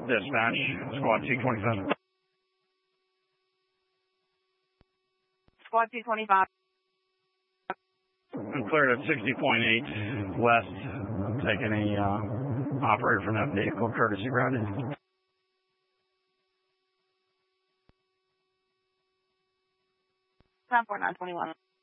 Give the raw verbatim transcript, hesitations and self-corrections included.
Dispatch, Squad two twenty-seven. Squad two twenty-five. I'm cleared at sixty point eight west. Taking a uh, operator from that vehicle, courtesy routed. nine four nine twenty-one.